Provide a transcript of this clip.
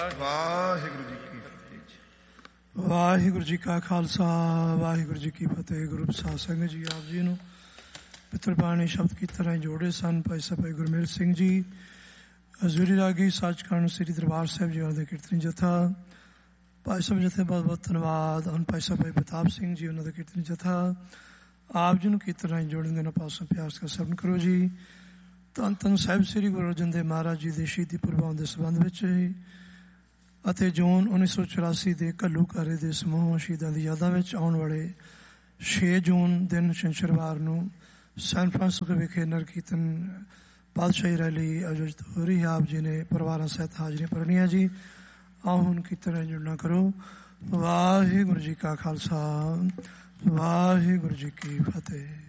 ਵਾਹਿਗੁਰੂ ਜੀ ਕੀ ਫਤਿਹ। ਵਾਹਿਗੁਰੂ ਜੀ ਕਾ ਖਾਲਸਾ ਵਾਹਿਗੁਰੂ ਜੀ ਕੀ ਫਤਿਹ। ਗੁਰੂ ਸਾਧ ਸੰਗਤ ਜੀ, ਆਪ ਜੀ ਨੂੰ ਪਿੱਤਰ ਬਾਣੀ ਸ਼ਬਦ ਕੀਰਤਨ ਰਾਹੀਂ ਜੋੜੇ ਸਨ ਭਾਈ ਸਾਹਿਬ ਭਾਈ ਗੁਰਮੇਲ ਸਿੰਘ ਜੀ, ਹਜ਼ੂਰੀ ਰਾਗੀ ਸੱਚਖੰਡ ਸ੍ਰੀ ਦਰਬਾਰ ਸਾਹਿਬ ਜੀ ਦੇ ਕੀਰਤਨੀ ਜਥਾ, ਭਾਈ ਸਾਹਿਬ ਜਥੇ ਬਹੁਤ ਬਹੁਤ ਧੰਨਵਾਦ। ਹੁਣ ਭਾਈ ਸਾਹਿਬ ਭਾਈ ਪ੍ਰਤਾਪ ਸਿੰਘ ਜੀ, ਉਹਨਾਂ ਦਾ ਕੀਰਤਨੀ ਜਥਾ, ਆਪ ਜੀ ਨੂੰ ਕੀਰਤਨ ਰਾਹੀਂ ਜੋੜਨ ਦੇ ਨਾਲ ਪਾਸੋਂ ਪਿਆਰ ਦਾ ਸਵਰਨ ਕਰੋ ਜੀ। ਧੰਨ ਧੰਨ ਸਾਹਿਬ ਸ੍ਰੀ ਗੁਰੂ ਅਰਜਨ ਦੇਵ ਮਹਾਰਾਜ ਜੀ ਦੇ ਸ਼ਹੀਦੀ ਪੁਰਬਾਂ ਦੇ ਸੰਬੰਧ ਵਿੱਚ ਅਤੇ ਜੂਨ 1984 ਦੇ ਘੱਲੂਘਾਰੇ ਦੇ ਸਮੂਹ ਸ਼ਹੀਦਾਂ ਦੀ ਯਾਦਾਂ ਵਿੱਚ ਆਉਣ ਵਾਲੇ 6 ਜੂਨ ਦਿਨ ਸ਼ਨੀਚਰਵਾਰ ਨੂੰ ਸੈਨ ਫਰਾਂਸਿਸਕੋ ਵਿਖੇ ਨਗਰ ਕੀਰਤਨ ਪਾਤਸ਼ਾਹੀ ਰੈਲੀ ਆਯੋਜਿਤ ਹੋ ਰਹੀ ਹੈ। ਆਪ ਜੀ ਨੇ ਪਰਿਵਾਰਾਂ ਸਹਿਤ ਹਾਜ਼ਰੀਆਂ ਭਰਨੀਆਂ ਜੀ। ਆਓ ਹੁਣ ਕੀਰਤਨ ਨਾਲ ਜੁੜਨਾ ਕਰੋ। ਵਾਹਿਗੁਰੂ ਜੀ ਕਾ ਖਾਲਸਾ ਵਾਹਿਗੁਰੂ ਜੀ ਕੀ ਫਤਿਹ।